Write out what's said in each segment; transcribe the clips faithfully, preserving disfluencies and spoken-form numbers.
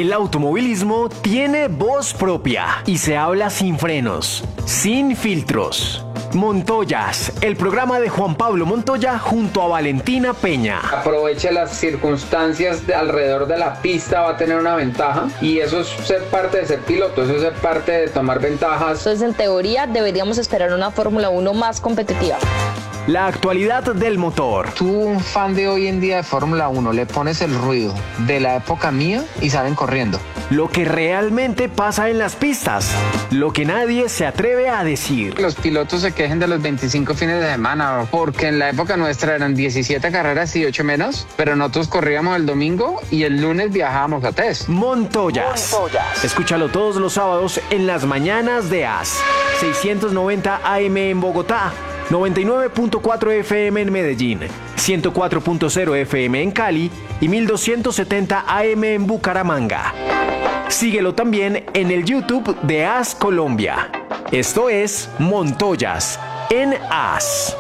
El automovilismo tiene voz propia y se habla sin frenos, sin filtros. Montoyas, el programa de Juan Pablo Montoya junto a Valentina Peña. Aproveche las circunstancias de alrededor de la pista, va a tener una ventaja y eso es ser parte de ser piloto, eso es ser parte de tomar ventajas. Entonces, en teoría, deberíamos esperar una Fórmula uno más competitiva. La actualidad del motor. Tú, un fan de hoy en día de Fórmula uno, le pones el ruido de la época mía y salen corriendo. Lo que realmente pasa en las pistas. Lo que nadie se atreve a decir. Los pilotos se quejen de los veinticinco fines de semana, porque en la época nuestra eran diecisiete carreras y ocho menos, pero nosotros corríamos el domingo y el lunes viajábamos a test. Montoyas. Montoyas. Escúchalo todos los sábados en las mañanas de A S. seiscientos noventa A M en Bogotá. noventa y nueve punto cuatro F M en Medellín, ciento cuatro punto cero F M en Cali y mil doscientos setenta A M en Bucaramanga. Síguelo también en el YouTube de A S Colombia. Esto es Montoyas en A S.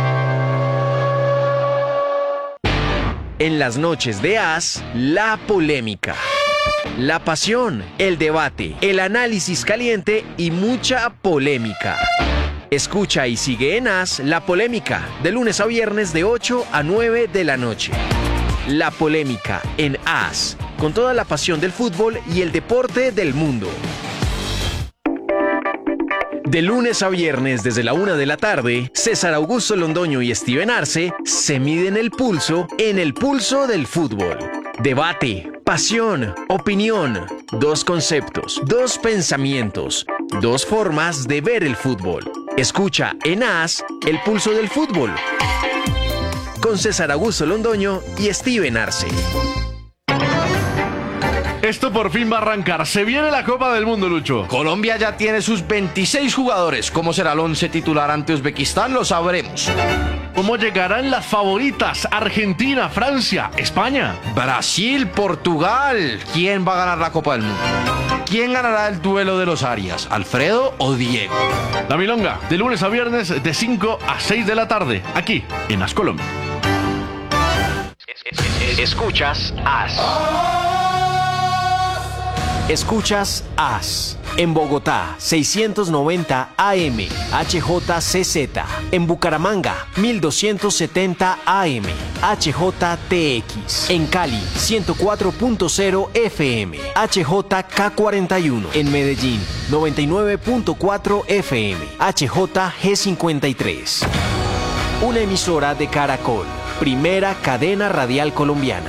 En las noches de A S, la polémica, la pasión, el debate, el análisis caliente y mucha polémica. Escucha y sigue en A S La Polémica, de lunes a viernes de ocho a nueve de la noche. La Polémica en A S, con toda la pasión del fútbol y el deporte del mundo. De lunes a viernes desde la una de la tarde, César Augusto Londoño y Steven Arce se miden el pulso en el pulso del fútbol. Debate, pasión, opinión, dos conceptos, dos pensamientos, dos formas de ver el fútbol. Escucha en A S el pulso del fútbol con César Augusto Londoño y Steven Arce. Esto por fin va a arrancar. Se viene la Copa del Mundo, Lucho. Colombia ya tiene sus veintiséis jugadores. ¿Cómo será el once titular ante Uzbekistán? Lo sabremos. ¿Cómo llegarán las favoritas? Argentina, Francia, España, Brasil, Portugal. ¿Quién va a ganar la Copa del Mundo? ¿Quién ganará el duelo de los Arias? ¿Alfredo o Diego? La Milonga, de lunes a viernes de cinco a seis de la tarde, aquí en A S Colombia. Escuchas A S. Escuchas A S. En Bogotá, seiscientos noventa A M, H J C Z. En Bucaramanga, mil doscientos setenta A M, H J T X. En Cali, ciento cuatro punto cero F M, H J K cuarenta y uno. En Medellín, noventa y nueve punto cuatro F M, H J G cincuenta y tres. Una emisora de Caracol, primera cadena radial colombiana.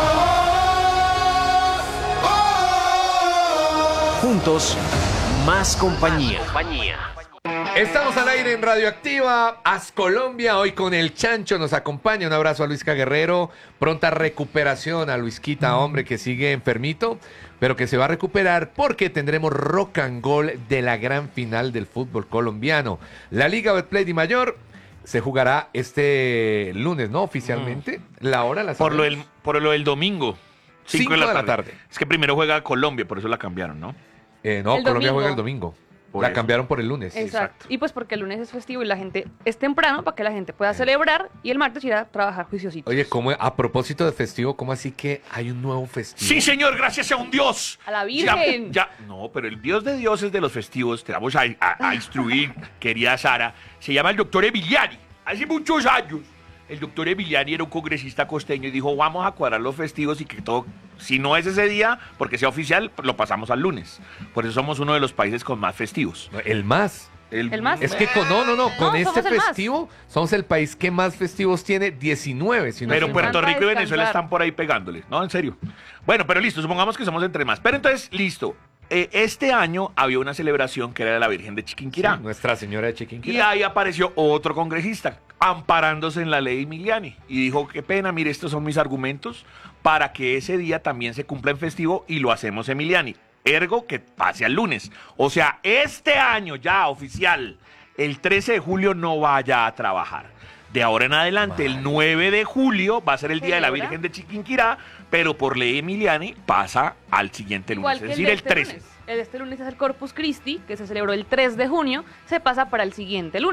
Juntos, más compañía. Estamos al aire en Radioactiva, A S Colombia, hoy con el Chancho nos acompaña. Un abrazo a Luisca Guerrero, pronta recuperación a Luisquita, hombre, que sigue enfermito, pero que se va a recuperar porque tendremos rock and roll de la gran final del fútbol colombiano. La Liga Betplay de Mayor se jugará este lunes, ¿no? Oficialmente, mm. la hora la por lo del Por lo del domingo, cinco de la, de la tarde. Es que primero juega Colombia, por eso la cambiaron, ¿no? Eh, no, el Colombia domingo. juega el domingo. Por la eso. Cambiaron por el lunes. Exacto. Exacto. Y pues porque el lunes es festivo y la gente es temprano para que la gente pueda celebrar y el martes ir a trabajar juiciositos. Oye, ¿cómo, a propósito de festivo, ¿cómo así que hay un nuevo festivo? Sí, señor, gracias a un Dios. A la Virgen. Ya, ya, no, pero el Dios de dioses de los festivos, te vamos a, a, a instruir, querida Sara, se llama el doctor Emiliani. Hace muchos años, el doctor Emiliani era un congresista costeño y dijo, vamos a cuadrar los festivos y que todo, si no es ese día, porque sea oficial, lo pasamos al lunes. Por eso somos uno de los países con más festivos. El más. El, ¿El más? Es que con, no, no, no, con no, este festivo más. Somos el país que más festivos tiene, diecinueve. Si no pero es Puerto mal. Rico y Venezuela están por ahí pegándole. No, en serio. Bueno, pero listo, supongamos que somos entre más. Pero entonces, listo. Eh, este año había una celebración que era de la Virgen de Chiquinquirá. Sí, Nuestra Señora de Chiquinquirá. Y ahí apareció otro congresista amparándose en la ley Emiliani. Y dijo, qué pena, mire, estos son mis argumentos para que ese día también se cumpla en festivo y lo hacemos Emiliani. Ergo, que pase al lunes. O sea, este año ya oficial, el trece de julio no vaya a trabajar. De ahora en adelante, vale. El nueve de julio va a ser el Día de la Virgen de Chiquinquirá, pero por ley Emiliani pasa al siguiente lunes, es decir, el, el trece. Lunes. El de este lunes es el Corpus Christi, que se celebró el tres de junio, se pasa para el siguiente lunes.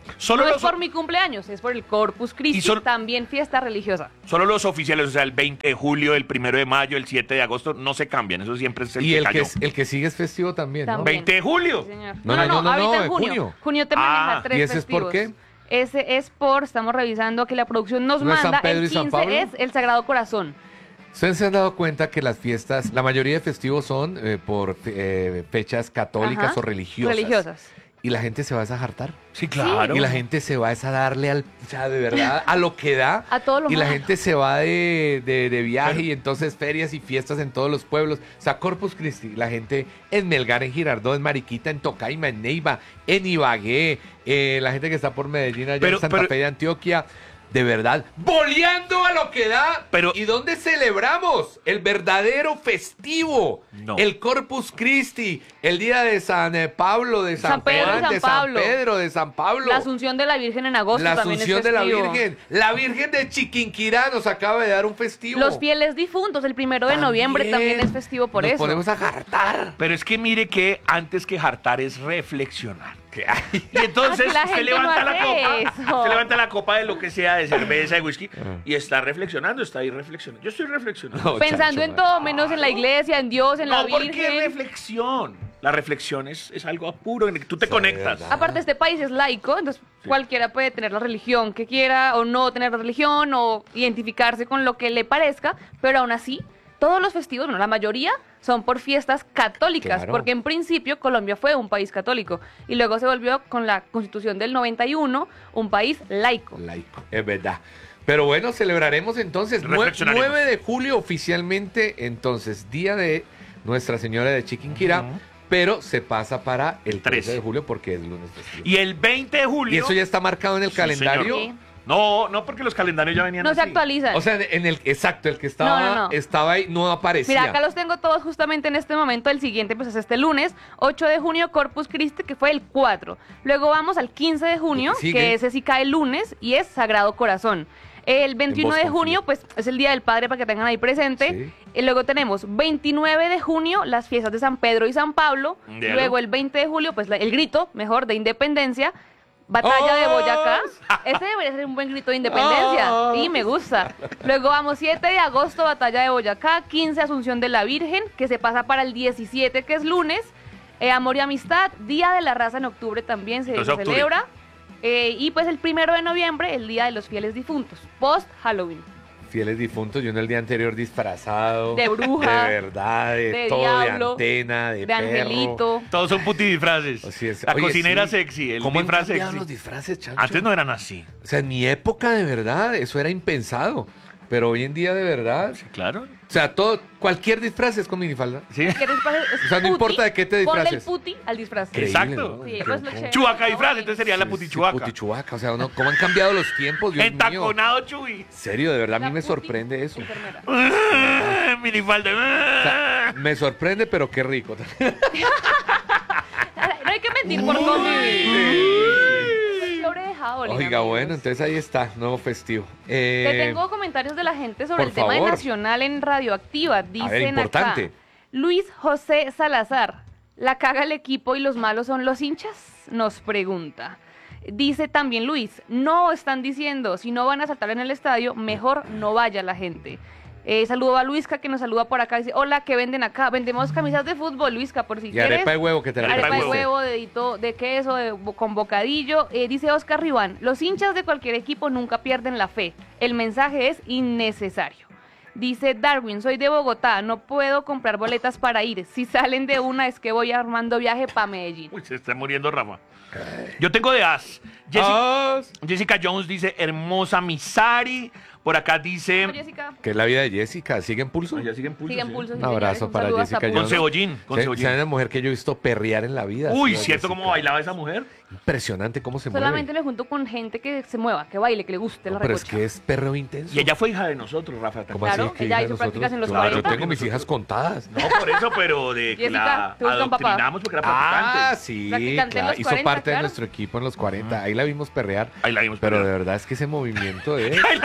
Solo no los, es por mi cumpleaños, es por el Corpus Christi, Y sol- también fiesta religiosa. solo los oficiales, o sea, el veinte de julio, el primero de mayo, el siete de agosto, no se cambian. Eso siempre es el Y que el que, cayó. es- el que sigue es festivo también, ¿no? También. ¿veinte de julio? Sí, señor. No, no, no, no, ahorita no, en de junio. junio. Junio te maneja Ah, tres ¿y ese es por festivos. qué? Ese es por, estamos revisando que la producción nos ¿No es San manda, Pedro el y San quince Pablo? es el Sagrado Corazón. Ustedes se han dado cuenta que las fiestas, la mayoría de festivos son eh, por eh, fechas católicas Ajá. o religiosas. Religiosas. Y la gente se va a desajartar. Sí, claro. Y la gente se va a esa darle al, o sea, de verdad, a lo que da. A todo lo Y la malo. gente se va de, de- de viaje y entonces ferias y fiestas en todos los pueblos. O sea, Corpus Christi, la gente en Melgar, en Girardot, en Mariquita, en Tocaima, en Neiva, en Ibagué, eh, la gente que está por Medellín, allá Pero- en Santa pero- Fe de Antioquia. De verdad, boleando a lo que da. Pero- ¿Y dónde celebramos? El verdadero festivo. No. El Corpus Christi, el día de San eh, Pablo, de San, San Pedro y Juan, San de San Pablo. Pedro, de San Pablo. La Asunción de la Virgen en agosto La también Asunción es de la festivo. Virgen. La Virgen de Chiquinquirá nos acaba de dar un festivo. Los fieles difuntos, el primero de noviembre también es festivo por nos eso. Nos ponemos a jartar. Pero es que mire que antes que jartar es reflexionar. Y entonces Ah, que la usted gente levanta no la hace copa, eso. usted levanta la copa de lo que sea, de cerveza, de whisky, Ah. y está reflexionando, está ahí reflexionando. Yo estoy reflexionando. No, Pensando chacho, en man. todo, menos en la iglesia, en Dios, en la No, porque Virgen. reflexión. La reflexión es, es algo puro en el que tú te Sí, conectas. verdad. Aparte, este país es laico, entonces cualquiera puede tener la religión que quiera o no tener la religión o identificarse con lo que le parezca, pero aún así, todos los festivos, bueno, la mayoría son por fiestas católicas, Claro. porque en principio Colombia fue un país católico y luego se volvió con la Constitución del noventa y uno un país laico. Laico, es verdad. Pero bueno, celebraremos entonces nue- Reflexionaremos. nueve de julio oficialmente, entonces, día de Nuestra Señora de Chiquinquirá, Ujú. pero se pasa para el trece. trece de julio porque es lunes festivo. Y el veinte de julio. ¿Y eso ya está marcado en el Sí, calendario? señor. No, no, porque los calendarios ya venían No se así. actualizan. O sea, en el exacto, el que estaba, No, no, no. estaba ahí, no aparecía. Mira, acá los tengo todos justamente en este momento. El siguiente pues es este lunes, ocho de junio, Corpus Christi, que fue el cuatro. Luego vamos al quince de junio, ¿Qué sigue? que ese sí cae el lunes, y es Sagrado Corazón. El veintiuno de Boston, junio, sí. pues es el Día del Padre para que tengan ahí presente. Sí. Y luego tenemos veintinueve de junio, las fiestas de San Pedro y San Pablo. Diablo. Luego el veinte de julio, pues la- el grito, mejor, de independencia. Batalla de ¡Oh! Boyacá. Ese debería ser un buen grito de independencia. ¡Oh! Y me gusta. Luego vamos siete de agosto, Batalla de Boyacá. quince, Asunción de la Virgen, que se pasa para el diecisiete, que es lunes. Eh, Amor y Amistad. Día de la Raza en octubre también se, Entonces, se octubre. celebra. Eh, y pues el primero de noviembre, el Día de los Fieles Difuntos. Post Halloween. Fieles difuntos, yo en el día anterior disfrazado. De bruja, De verdad, de, de todo, diablo, de antena, de, De perro. Angelito. Todos son puti disfraces. Así es. La Oye, cocinera sí. sexy, el ¿Cómo han disfraz cambiado sexy. los disfraces, Chancho? Antes no eran así. O sea, en mi época, de verdad, eso era impensado. Pero hoy en día, de verdad, Sí, claro. o sea, todo, cualquier disfraz es con minifalda. Sí. ¿Qué disfraz es? O sea, no Puti. importa de qué te Ponle el disfraces. puti al disfraz. Increíble, Exacto. ¿no? Sí, pues lo chévere. Chubaca ¿no? disfraz, entonces sería la Sí, putichuaca. sí, putichuaca, o sea, ¿no? ¿Cómo han cambiado los tiempos, Dios mío? Entaconado Chuy. En serio, de verdad, a La mí me puti sorprende eso. enfermera. Ah, Minifalda. O sea, me sorprende, pero qué rico. No hay que mentir por convivir. Sobredejado, Lina, Oiga, amigos. bueno, entonces ahí está, nuevo festivo. Eh, Te tengo comentarios de la gente sobre por el tema de favor. Nacional en Radioactiva. Dicen importante. acá, Luis José Salazar, ¿la caga el equipo y los malos son los hinchas? Nos pregunta. Dice también Luis, no están diciendo, si no van a saltar en el estadio, mejor no vaya la gente. Eh, saludo a Luisca que nos saluda por acá. Dice, hola, ¿qué venden acá? Vendemos camisas de fútbol, Luisca, por si y quieres. arepa de huevo que te la Arepa de trajiste. huevo, dedito de queso, de- con bocadillo. Eh, dice Oscar Ribán, los hinchas de cualquier equipo nunca pierden la fe. El mensaje es innecesario. Dice Darwin, soy de Bogotá, no puedo comprar boletas para ir. Si salen de una es que voy armando viaje para Medellín. Uy, se está muriendo Rafa. Yo tengo de As. Jessica, Ah, Jessica Jones dice, hermosa Misari. Por acá dice... Oye, Jessica, que es la vida de Jessica, ¿sigue en pulso? No, ya sigue en pulso, sigue en sí. pulso. Un sí, abrazo señores, un para saludo hasta Jessica Pulso. Con cebollín, con Se- cebollín. ¿Saben la mujer que yo he visto perrear en la vida? Uy, Sí, ¿cierto Jessica. cómo bailaba esa mujer? Impresionante cómo se Solamente mueve. me junto con gente que se mueva, que baile, que le guste No, la pero es recocha. que es perreo intenso. Y ella fue hija de nosotros, Rafa. ¿Cómo Claro, así? ¿Qué ella hija de hizo nosotros? prácticas en los Claro, cuarenta. yo tengo mis hijas contadas. No, por eso, pero de que Jessica, la ¿te buscan papá? adoctrinamos porque era Ah, practicante. sí, Practicante en claro. los Hizo cuarenta, parte de claro. nuestro equipo en los cuarenta. Ahí la vimos perrear. Ahí la vimos Pero perrear. de verdad es que ese movimiento de... Ahí la hicimos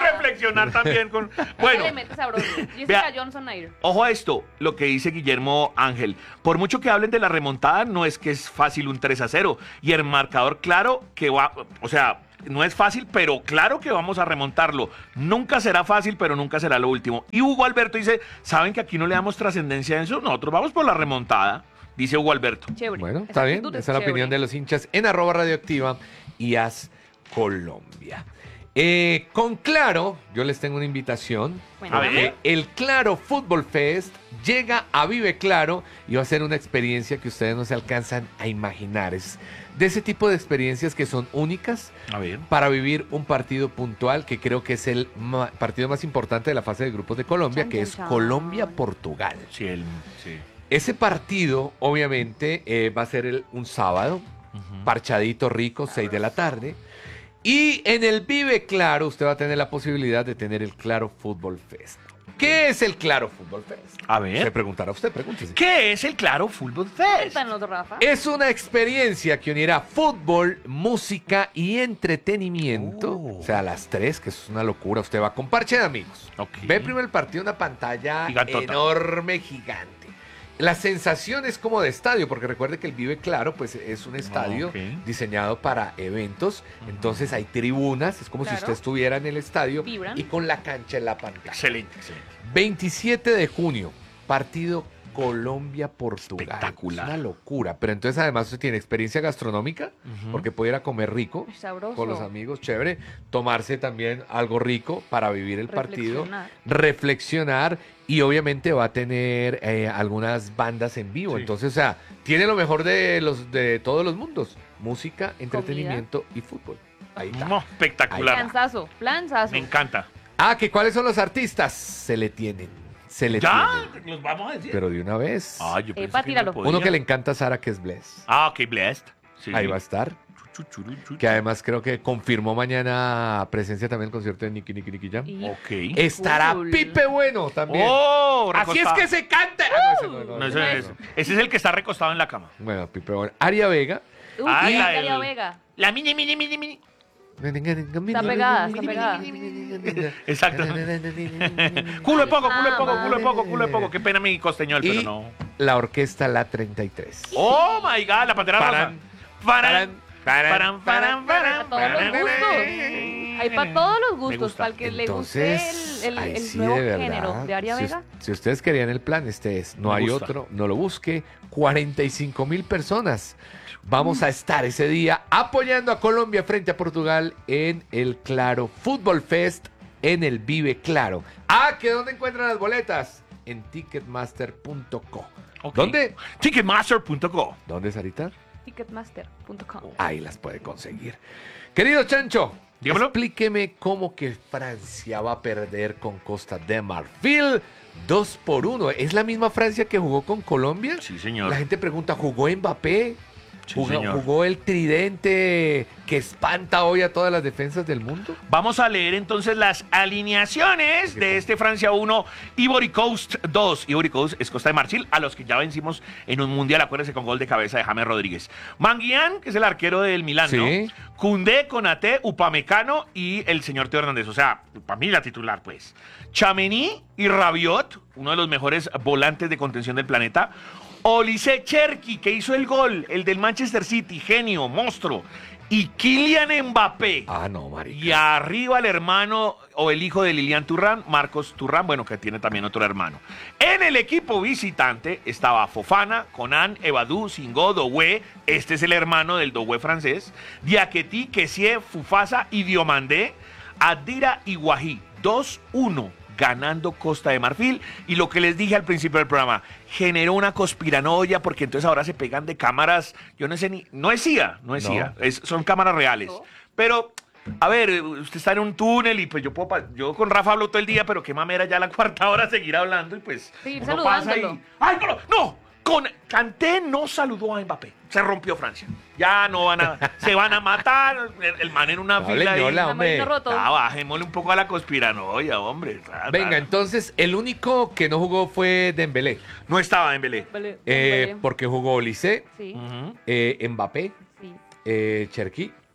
reflexionar también con... Bueno. Bueno, Le mete sabroso. Jessica vea. Johnson Nair. ojo a esto, lo que dice Guillermo Ángel. Por mucho que hablen de la remontada, no es que es fácil un tres a cero. Y el marcador, claro que va, o sea, no es fácil, pero claro que vamos a remontarlo. Nunca será fácil, pero nunca será lo último. Y Hugo Alberto dice, ¿saben que aquí no le damos trascendencia a eso? Nosotros vamos por la remontada, dice Hugo Alberto. Chévere. Bueno, Esa está bien. actitud Esa es la chévere. opinión de los hinchas en arroba radioactiva y As Colombia. Eh, con Claro, yo les tengo una invitación. Bueno, A ver. El Claro Fútbol Fest llega a Vive Claro y va a ser una experiencia que ustedes no se alcanzan a imaginar. Es de ese tipo de experiencias que son únicas A ver. para vivir un partido puntual que creo que es el ma- partido más importante de la fase de grupos de Colombia, Chan, que chan, es chan. Colombia-Portugal. Sí, el, sí. Ese partido, obviamente, eh, va a ser el- un sábado, parchadito rico, seis de la tarde. Y en el Vive Claro, usted va a tener la posibilidad de tener el Claro Fútbol Fest. ¿Qué es el Claro Fútbol Fest? A ver. Se preguntará usted, pregúntese. ¿Qué es el Claro Fútbol Fest? Cuéntanos, Rafa. Es una experiencia que unirá fútbol, música y entretenimiento. Oh. O sea, las tres, que es una locura. Usted va con parche de amigos. Ok. Ve primero el partido en una pantalla Gigantota. enorme, gigante. La sensación es como de estadio, porque recuerde que el Vive Claro pues es un estadio Ok. diseñado para eventos. Entonces hay tribunas, es como si Claro. usted estuviera en el estadio Vibran. y con la cancha en la pantalla. Excelente, excelente. veintisiete de junio, partido Colombia-Portugal. Espectacular. Es una locura. Pero entonces además usted tiene experiencia gastronómica, porque puede ir a comer rico Uy, sabroso. con los amigos, chévere. Tomarse también algo rico para vivir el partido. Reflexionar. Reflexionar. Y obviamente va a tener eh, algunas bandas en vivo. Sí. Entonces, o sea, tiene lo mejor de, los, de todos los mundos. Música, entretenimiento y fútbol. Ahí está. No, espectacular. Planzazo, planzazo. Me encanta. Ah, que cuáles son los artistas. Se le tienen. Se le ¿Ya? tienen. ¿Los vamos a decir? Pero de una vez. Ah, yo pensé Epa, que no tíralo. podía. Uno que le encanta a Sara, que es Bless. Ah, ok, blessed. Sí. Ahí va a estar. Chu, chu, chu, chu. Que además creo que confirmó mañana presencia también en el concierto de Nicky Nicky Nicky Jam. Y- Ok. Estará Cool. Pipe Bueno también. ¡Oh! Así es recostado. que se canta. Ah, no, ese no, no, No, ese ese, no, es, no. ese es el que está recostado en la cama. Bueno, Pipe Bueno. Aria Vega. Uy, Ay, y la Darío del- Vega. La mini, mini, mini, mini. Está pegada, está pegada. Exacto. Culo de poco, culo de poco, culo de poco, culo de poco. Qué pena mi costeñol, pero Y no. la orquesta La treinta y tres. ¡Oh, my God! La pantera rosa. Paran, Paran, paran, paran, paran, paran. Para todos los gustos. Hay para todos los gustos. gusta. Para el que le guste Entonces, el, el- ahí el sí, nuevo de verdad, género de Aria si, Vega. si ustedes querían el plan, este es. No Me hay gusta. otro, no lo busque. cuarenta y cinco mil personas. Vamos a estar ese día apoyando a Colombia frente a Portugal en el Claro Fútbol Fest en el Vive Claro. Ah, ¿que dónde encuentran las boletas? En ticketmaster punto co. Ok. ¿Dónde? Ticketmaster punto co. ¿Dónde, Sarita? Ticketmaster punto com. Ahí las puede conseguir. Querido Chancho, Dígamelo. explíqueme cómo que Francia va a perder con Costa de Marfil dos por uno. ¿Es la misma Francia que jugó con Colombia? Sí, señor. La gente pregunta, ¿jugó Mbappé? Sí, ¿Jugó, señor. jugó el tridente que espanta hoy a todas las defensas del mundo? Vamos a leer entonces las alineaciones de este Francia uno, Ivory Coast dos. Ivory Coast es Costa de Marfil, a los que ya vencimos en un mundial, acuérdense, con gol de cabeza de James Rodríguez. Manguián, que es el arquero del Milán, Sí. ¿no? Koundé, Konaté, Upamecano y el señor Teo Hernández. O sea, para mí la titular, pues. Chamení y Rabiot, uno de los mejores volantes de contención del planeta. Olise Cherki, que hizo el gol, el del Manchester City, genio, monstruo. Y Kylian Mbappé. Ah, no, marica. Y arriba el hermano o el hijo de Lilian Turrán, Marcos Turrán, bueno, que tiene también otro hermano. En el equipo visitante estaba Fofana, Conan, Evadou, Singo, Doué, este es el hermano del Doué francés, Diakité, Kessie, Fufasa y Diomandé, Adira y Guají, dos uno. Ganando Costa de Marfil, y lo que les dije al principio del programa, generó una conspiranoia, porque entonces ahora se pegan de cámaras, yo no sé ni, no es C I A, no es No. C I A, es- son cámaras reales, pero, a ver, usted está en un túnel, y pues yo puedo, pa- yo con Rafa hablo todo el día, pero qué mamera ya la cuarta hora seguir hablando, y pues, Seguir uno pasa saludándolo. y, ¡ay, no, no! Con Kanté no saludó a Mbappé, se rompió Francia, ya no van a, se van a matar, el, el man en una No, fila ahí. leñola, hombre. Marino roto. Ah, bajémosle un poco a la conspiranoia, hombre. Ta, ta. Venga, entonces, el único que no jugó fue Dembélé. No estaba Dembélé. Vale, Eh, vale. porque jugó Olise, Sí, Ujú. eh, Mbappé, sí. eh, Cherki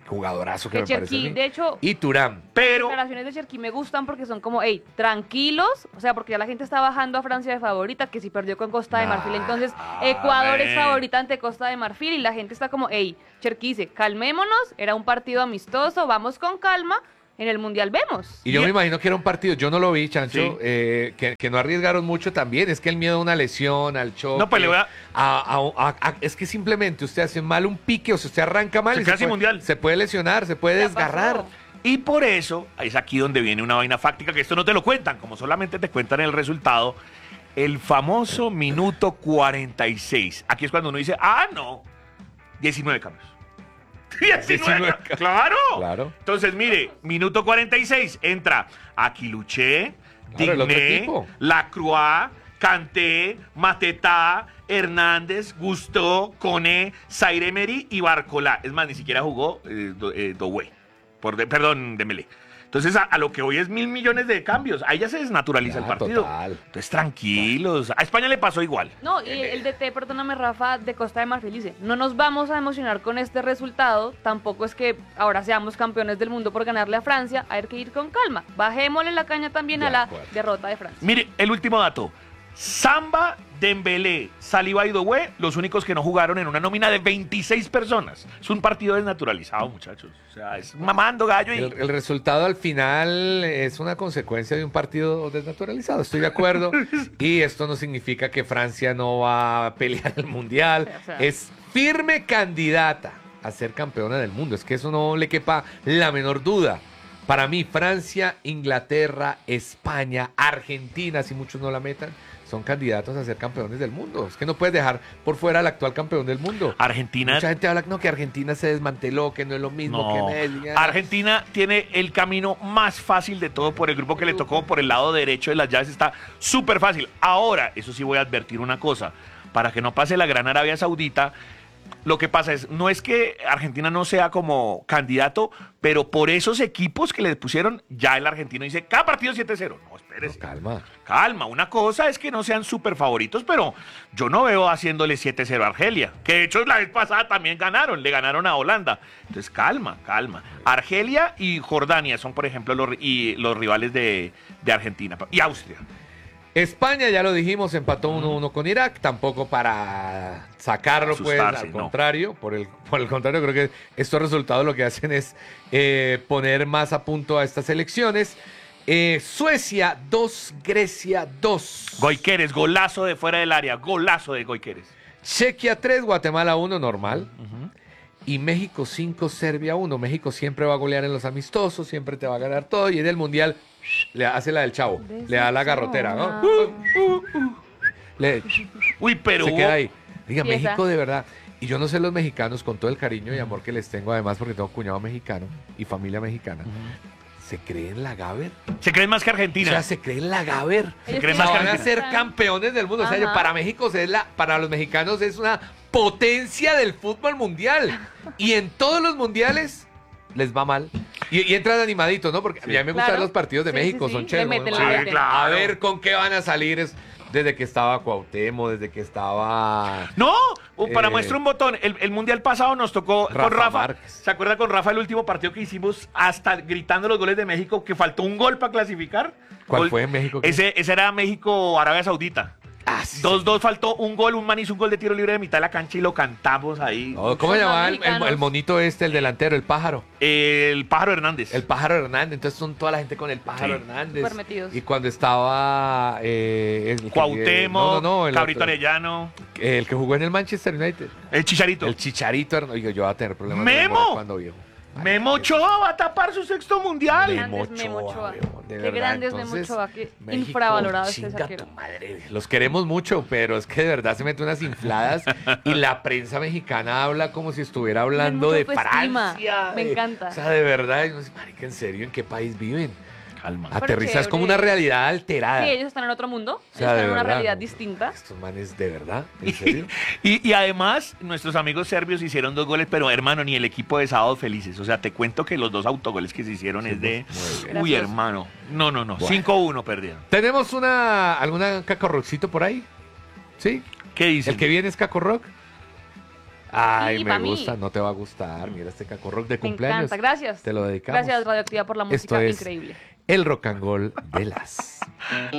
jugadorazo que, Que me parece a Cherki, mí. de hecho, Y Turán. Pero las declaraciones de Cherki me gustan porque son como, hey, tranquilos, o sea, porque ya la gente está bajando a Francia de favorita, que si perdió con Costa de Marfil, entonces Ecuador es ven. favorita ante Costa de Marfil y la gente está como, hey, Cherki dice, calmémonos, era un partido amistoso, vamos con calma, en el Mundial vemos. Y yo Y- me imagino que era un partido, yo no lo vi, Chancho, Sí. eh, que, que no arriesgaron mucho también. Es que el miedo a una lesión, al choque. No, pues le voy a- a- a- a- a- es que simplemente usted hace mal un pique o si usted arranca mal. Se y queda sin puede, mundial. se puede lesionar, se puede Ya desgarrar. pasó. Y por eso es aquí donde viene una vaina fáctica, que esto no te lo cuentan, como solamente te cuentan el resultado. El famoso minuto cuarenta y seis. Aquí es cuando uno dice, ah, no, diecinueve cambios. diecinueve, diecinueve. claro. Claro. Entonces, mire, minuto cuarenta y seis, entra Aquiluché, Claro, el otro Digné, equipo. Lacroix, Kanté, Matetá, Hernández, Gusto, Cone, Zaire Emery y Barcolá. Es más, ni siquiera jugó eh, Do- eh, Doué, por de- perdón, Dembélé. Entonces, a, a lo que hoy es mil millones de cambios. Ahí ya se desnaturaliza Ya, el partido. total. Entonces, tranquilos. A España le pasó igual. No, y el D T, perdóname Rafa, de Costa de Marfil dice, no nos vamos a emocionar con este resultado, tampoco es que ahora seamos campeones del mundo por ganarle a Francia, hay que ir con calma, bajémosle la caña también De a la acuerdo. derrota de Francia. Mire, el último dato. Samba, Dembélé, Saliba y Doué, los únicos que no jugaron en una nómina de veintiséis personas. Es un partido desnaturalizado, muchachos. O sea, es mamando gallo y... El, el resultado al final es una consecuencia de un partido desnaturalizado, estoy de acuerdo. Y esto no significa que Francia no va a pelear el Mundial. O sea. Es firme candidata a ser campeona del mundo. Es que eso no le quepa la menor duda. Para mí, Francia, Inglaterra, España, Argentina, si muchos no la metan, son candidatos a ser campeones del mundo. Es que no puedes dejar por fuera al actual campeón del mundo. Argentina... Mucha gente habla no, que Argentina se desmanteló, que no es lo mismo No. que Messi. Argentina tiene el camino más fácil de todo por el grupo que le tocó por el lado derecho de las llaves. Está súper fácil. Ahora, eso sí voy a advertir una cosa. Para que no pase la gran Arabia Saudita, lo que pasa es, no es que Argentina no sea como candidato, pero por esos equipos que le pusieron, ya el argentino dice, cada partido siete cero. No, espérese. Calma. Calma, una cosa es que no sean súper favoritos, pero yo no veo haciéndole siete cero a Argelia, que de hecho la vez pasada también ganaron, le ganaron a Holanda. Entonces, calma, calma. Argelia y Jordania son, por ejemplo, los, ri- y los rivales de, de Argentina. Y Austria. España, ya lo dijimos, empató uno uno con Irak, tampoco para sacarlo, pues, Asustarse, al no. contrario, por el, por el contrario, creo que estos resultados lo que hacen es eh, poner más a punto a estas elecciones. Eh, Suecia dos, Grecia dos. Goiqueres, golazo de fuera del área, golazo de Goiqueres. Chequia tres, Guatemala uno, normal. Y México cinco, Serbia uno. México siempre va a golear en los amistosos, siempre te va a ganar todo. Y en el Mundial le hace la del chavo, le da la garrotera, ¿no? Le- Uy, pero se hubo- queda ahí. Diga, Pieza. México de verdad. Y yo no sé los mexicanos, con todo el cariño y amor que les tengo, además porque tengo cuñado mexicano y familia mexicana, ¿se creen la Gaber? se creen más que O Argentina. sea, se creen la Gaber. Ellos creen O sea, más que van a Argentina. ser campeones del mundo. O sea, Ajá. para México es la, para los mexicanos es una potencia del fútbol mundial. Y en todos los mundiales les va mal. Y, y entran animaditos, ¿no? Porque a mí me gustan Claro. los partidos de Sí, México, sí, son sí. chéveres. Le meten, ¿no? le A ver, meten. claro. a ver con qué van a salir. Es, desde que estaba Cuauhtémoc, desde que estaba... No, uh, para Eh, muestra un botón. El, el mundial pasado nos tocó Rafa con Rafa. Márquez. ¿Se acuerda con Rafa el último partido que hicimos hasta gritando los goles de México que faltó un gol para clasificar? ¿Cuál Gol- fue en México? ¿Qué? Ese, ese era México-Arabia Saudita. Ah, sí, dos dos faltó un gol, un man hizo un gol de tiro libre de mitad de la cancha y lo cantamos ahí. No, ¿cómo se Son llamaba el, el- mexicanos. el monito este, el delantero, el pájaro? El pájaro Hernández. El pájaro Hernández. Entonces son toda la gente con el pájaro Sí. Hernández. Súper metidos. Y cuando estaba... Eh, el que- Cuauhtémoc, no, no, no, el Cabrito otro. Arellano, El que jugó en el Manchester United. el Chicharito. El Chicharito. Hernández. Oiga, yo voy a tener problemas de ¡Memo! memoria cuando viejo. Memo Ochoa va a tapar su sexto mundial. Grandes Memo Ochoa. weón, de Qué verdad. grande es Memo Entonces, Ochoa, qué México, infravalorado este chinga arquero. tu madre. Los queremos mucho, pero es que de verdad se mete unas infladas y la prensa mexicana habla como si estuviera hablando de mucha autoestima. Francia. Me de- encanta. O sea, de verdad, y uno dice, marica, ¿en serio? ¿En qué país viven? Calma. Pero Aterrizas como chévere. una realidad alterada. Sí, ellos están en otro mundo, O ellos sea, están de en una verdad, realidad ¿no? distinta. Estos manes, ¿de verdad? ¿En serio? Y, y además, nuestros amigos serbios hicieron dos goles, pero hermano, ni el equipo de Sábados Felices. O sea, te cuento que los dos autogoles que se hicieron es de. muy bien. Uy, Gracioso. hermano. No, no, no. Bueno. cinco uno perdieron. ¿Tenemos una alguna cacorrocito por ahí? ¿Sí? ¿Qué dicen? ¿El que viene es Caco Rock? Ay, Y me pa' mí. gusta, no te va a gustar. Mira este cacorrock de Me cumpleaños. encanta, gracias. Te lo dedicamos. Gracias, Radioactiva, por la Esto música es increíble. el rock and roll de las.